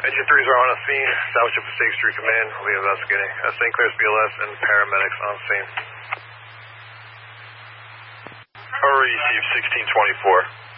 Engine 3s are on a scene. Establishing for State Street Command. We'll be investigating. St. Clair's BLS and paramedics on scene. I'll receive 1624.